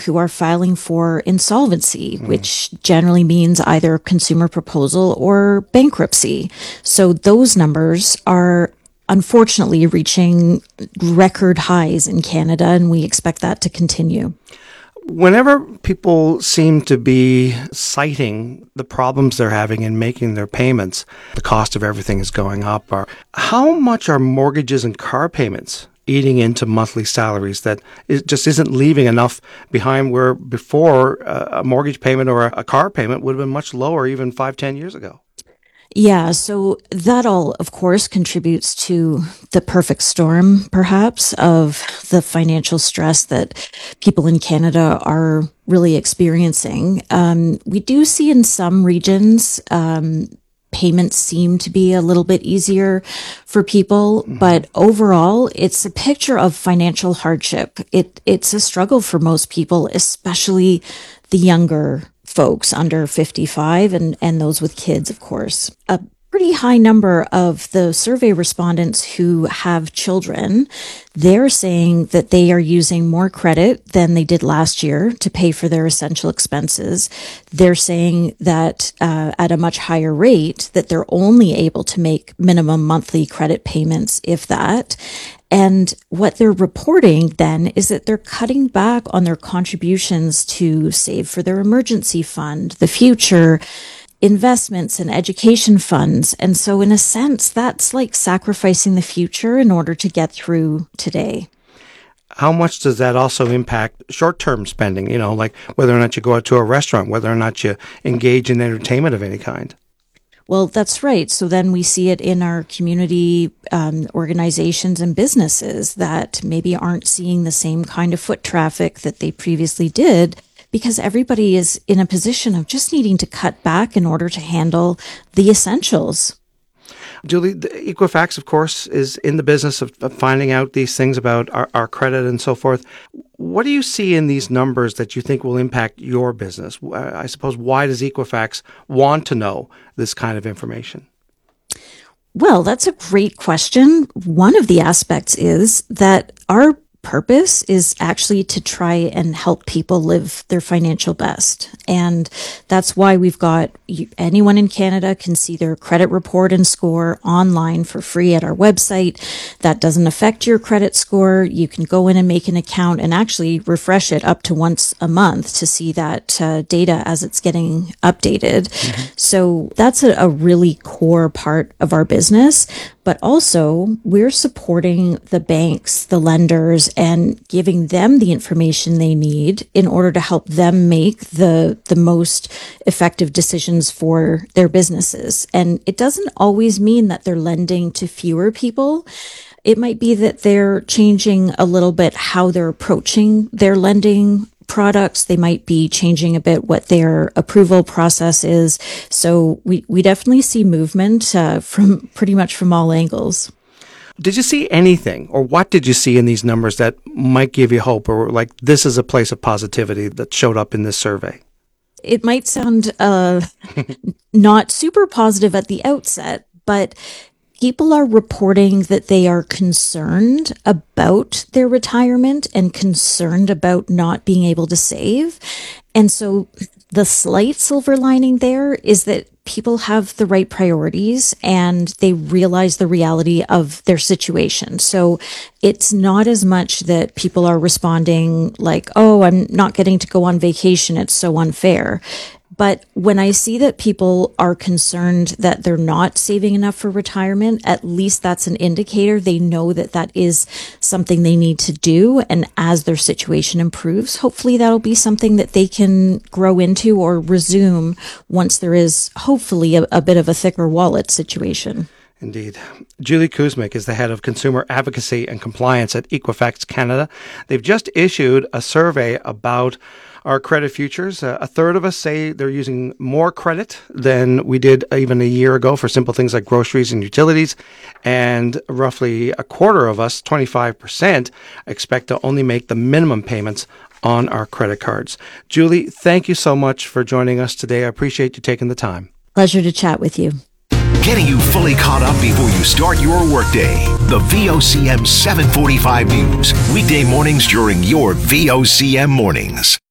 who are filing for insolvency, which generally means either consumer proposal or bankruptcy. So those numbers are unfortunately reaching record highs in Canada, and we expect that to continue. Whenever people seem to be citing the problems they're having in making their payments, the cost of everything is going up. Or how much are mortgages and car payments eating into monthly salaries that it just isn't leaving enough behind, where before a mortgage payment or a car payment would have been much lower even 5-10 years ago? Yeah, so that all, of course, contributes to the perfect storm, perhaps, of the financial stress that people in Canada are really experiencing. We do see in some regions, payments seem to be a little bit easier for people, but overall, it's a picture of financial hardship. It's a struggle for most people, especially the younger folks under 55 and those with kids, of course. A pretty high number of the survey respondents who have children, they're saying that they are using more credit than they did last year to pay for their essential expenses. They're saying that at a much higher rate, that they're only able to make minimum monthly credit payments, if that. And what they're reporting then is that they're cutting back on their contributions to save for their emergency fund, the future, investments and education funds. And so in a sense, that's like sacrificing the future in order to get through today. How much does that also impact short-term spending? You know, like whether or not you go out to a restaurant, whether or not you engage in entertainment of any kind? Well, that's right. So then we see it in our community organizations and businesses that maybe aren't seeing the same kind of foot traffic that they previously did, because everybody is in a position of just needing to cut back in order to handle the essentials. Julie, Equifax, of course, is in the business of finding out these things about our credit and so forth. What do you see in these numbers that you think will impact your business? I suppose, why does Equifax want to know this kind of information? Well, that's a great question. One of the aspects is that our purpose is actually to try and help people live their financial best. And that's why we've got anyone in Canada can see their credit report and score online for free at our website. That doesn't affect your credit score. You can go in and make an account and actually refresh it up to once a month to see that data as it's getting updated. So that's a really core part of our business. But also, we're supporting the banks, the lenders, and giving them the information they need in order to help them make the most effective decisions for their businesses. And it doesn't always mean that they're lending to fewer people. It might be that they're changing a little bit how they're approaching their lending products. They might be changing a bit what their approval process is. So we definitely see movement from pretty much from all angles. Did you see anything, or what did you see in these numbers that might give you hope, or like this is a place of positivity that showed up in this survey? It might sound not super positive at the outset, but people are reporting that they are concerned about their retirement and concerned about not being able to save. And so the slight silver lining there is that people have the right priorities and they realize the reality of their situation. So it's not as much that people are responding like, oh, I'm not getting to go on vacation, it's so unfair. But when I see that people are concerned that they're not saving enough for retirement, at least that's an indicator. They know that that is something they need to do. And as their situation improves, hopefully that'll be something that they can grow into or resume once there is hopefully a bit of a thicker wallet situation. Indeed. Julie Kuzmic is the head of consumer advocacy and compliance at Equifax Canada. They've just issued a survey about our credit futures. A third of us say they're using more credit than we did even a year ago for simple things like groceries and utilities. And roughly a quarter of us, 25%, expect to only make the minimum payments on our credit cards. Julie, thank you so much for joining us today. I appreciate you taking the time. Pleasure to chat with you. Getting you fully caught up before you start your workday. The VOCM 745 News. Weekday mornings during your VOCM mornings.